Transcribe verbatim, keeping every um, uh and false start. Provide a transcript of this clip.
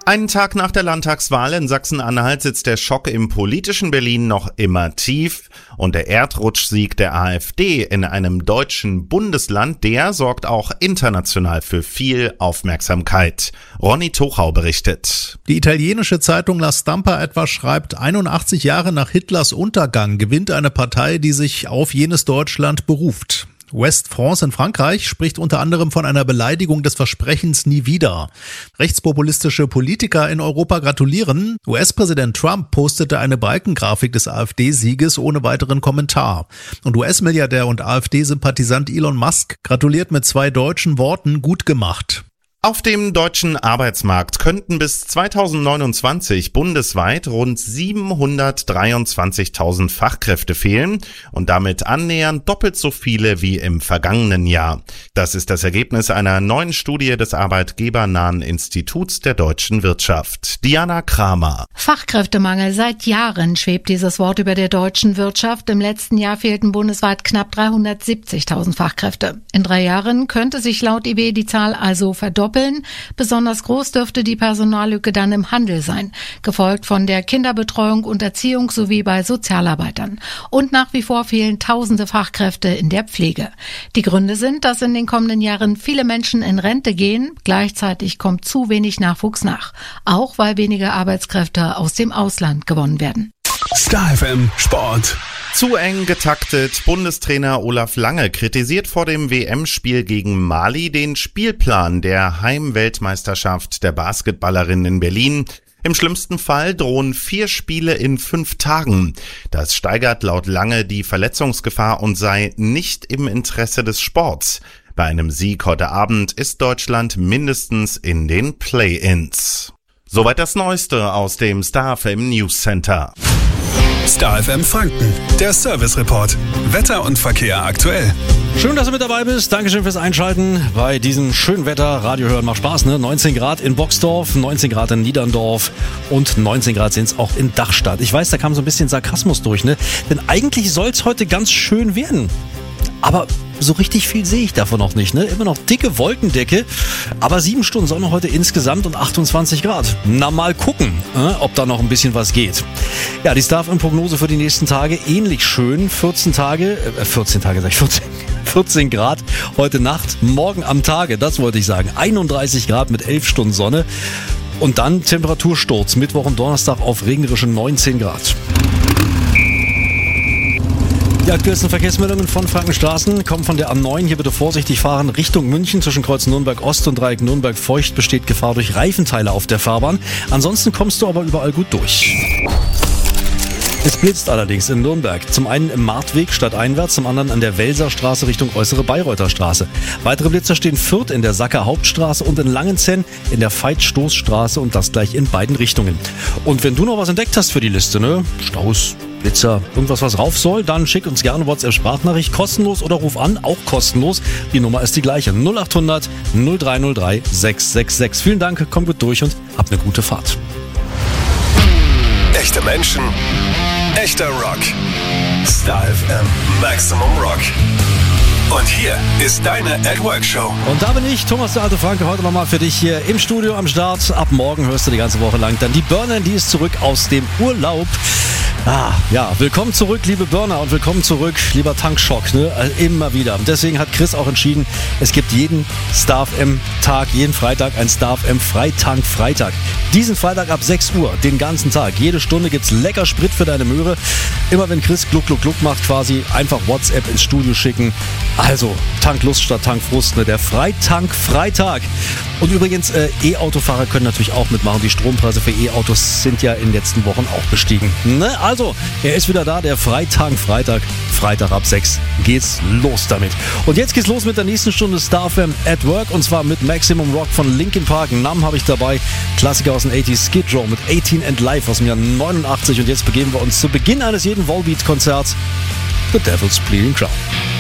Einen Tag nach der Landtagswahl in Sachsen-Anhalt sitzt der Schock im politischen Berlin noch immer tief und der Erdrutschsieg der AfD in einem deutschen Bundesland, der sorgt auch international für viel Aufmerksamkeit. Ronny Tuchau berichtet. Die italienische Zeitung La Stampa etwa schreibt, einundachtzig Jahre nach Hitlers Untergang gewinnt eine Partei, die sich auf jenes Deutschland beruft. West France in Frankreich spricht unter anderem von einer Beleidigung des Versprechens nie wieder. Rechtspopulistische Politiker in Europa gratulieren. U S-Präsident Trump postete eine Balkengrafik des AfD-Sieges ohne weiteren Kommentar. Und U S-Milliardär und AfD-Sympathisant Elon Musk gratuliert mit zwei deutschen Worten: gut gemacht. Auf dem deutschen Arbeitsmarkt könnten bis zweitausendneunundzwanzig bundesweit rund siebenhundertdreiundzwanzigtausend Fachkräfte fehlen und damit annähernd doppelt so viele wie im vergangenen Jahr. Das ist das Ergebnis einer neuen Studie des arbeitgebernahen Instituts der deutschen Wirtschaft. Diana Kramer. Fachkräftemangel. Seit Jahren schwebt dieses Wort über der deutschen Wirtschaft. Im letzten Jahr fehlten bundesweit knapp dreihundertsiebzigtausend Fachkräfte. In drei Jahren könnte sich laut I B die Zahl also verdoppeln. Besonders groß dürfte die Personallücke dann im Handel sein, gefolgt von der Kinderbetreuung und Erziehung sowie bei Sozialarbeitern. Und nach wie vor fehlen tausende Fachkräfte in der Pflege. Die Gründe sind, dass in den kommenden Jahren viele Menschen in Rente gehen, gleichzeitig kommt zu wenig Nachwuchs nach, auch weil weniger Arbeitskräfte aus dem Ausland gewonnen werden. Star F M Sport. Zu eng getaktet. Bundestrainer Olaf Lange kritisiert vor dem W M-Spiel gegen Mali den Spielplan der Heimweltmeisterschaft der Basketballerinnen in Berlin. Im schlimmsten Fall drohen vier Spiele in fünf Tagen. Das steigert laut Lange die Verletzungsgefahr und sei nicht im Interesse des Sports. Bei einem Sieg heute Abend ist Deutschland mindestens in den Play-ins. Soweit das Neueste aus dem Star F M News Center. Star F M Franken, der Service Report. Wetter und Verkehr aktuell. Schön, dass du mit dabei bist. Dankeschön fürs Einschalten bei diesem schönen Wetter. Radio hören macht Spaß, ne? neunzehn Grad in Boxdorf, neunzehn Grad in Niederndorf und neunzehn Grad sind es auch in Dachstadt. Ich weiß, da kam so ein bisschen Sarkasmus durch, ne? Denn eigentlich soll es heute ganz schön werden. Aber so richtig viel sehe ich davon noch nicht, ne? Immer noch dicke Wolkendecke, aber sieben Stunden Sonne heute insgesamt und achtundzwanzig Grad. Na, mal gucken, äh, ob da noch ein bisschen was geht. Ja, die Star F M-Prognose für die nächsten Tage ähnlich schön. vierzehn Tage, äh, vierzehn Tage, sag ich, vierzehn, vierzehn Grad heute Nacht, morgen am Tage, das wollte ich sagen. einunddreißig Grad mit elf Stunden Sonne und dann Temperatursturz. Mittwoch und Donnerstag auf regnerische neunzehn Grad. Die aktuellsten Verkehrsmeldungen von Frankenstraßen kommen von der A neun. Hier bitte vorsichtig fahren Richtung München zwischen Kreuz Nürnberg Ost und Dreieck Nürnberg Feucht besteht Gefahr durch Reifenteile auf der Fahrbahn. Ansonsten kommst du aber überall gut durch. Es blitzt allerdings in Nürnberg. Zum einen im Martweg stadteinwärts, zum anderen an der Welserstraße Richtung Äußere Bayreuther Straße. Weitere Blitzer stehen Fürth in der Sacker Hauptstraße und in Langenzenn in der Veit-Stoßstraße und das gleich in beiden Richtungen. Und wenn du noch was entdeckt hast für die Liste, ne? Staus, Blitzer, irgendwas, was rauf soll, dann schick uns gerne WhatsApp-Sprachnachricht, kostenlos oder ruf an, auch kostenlos. Die Nummer ist die gleiche, null acht hundert null drei null drei sechs sechs sechs. Vielen Dank, komm gut durch und hab eine gute Fahrt. Echte Menschen, echter Rock. Star F M Maximum Rock. Und hier ist deine At Work Show. Und da bin ich, Thomas der alte Franke, heute nochmal für dich hier im Studio am Start. Ab morgen hörst du die ganze Woche lang dann die Burner, die ist zurück aus dem Urlaub. Ah, ja, willkommen zurück, liebe Burner, und willkommen zurück, lieber Tankschock, ne? Also immer wieder. Deswegen hat Chris auch entschieden, es gibt jeden Star F M-Tag, jeden Freitag ein Star F M-Freitank-Freitag. Diesen Freitag ab sechs Uhr, den ganzen Tag. Jede Stunde gibt's lecker Sprit für deine Möhre. Immer wenn Chris gluck, gluck, gluck macht, quasi einfach WhatsApp ins Studio schicken. Also, Tanklust statt Tankfrust, ne? Der Freitank-Freitag. Und übrigens, äh, E-Autofahrer können natürlich auch mitmachen. Die Strompreise für E-Autos sind ja in den letzten Wochen auch gestiegen. Ne? Also, er ist wieder da, der Freitank-Freitag. Freitag ab sechs geht's los damit. Und jetzt geht's los mit der nächsten Stunde Star F M at Work. Und zwar mit Maximum Rock von Linkin Park. Namen habe ich dabei. Klassiker aus den achtziger, Skid Row mit achtzehn and Live aus dem Jahr neunundachtzig. Und jetzt begeben wir uns zu Beginn eines jeden Volbeat-Konzerts The Devil's Bleeding Crown.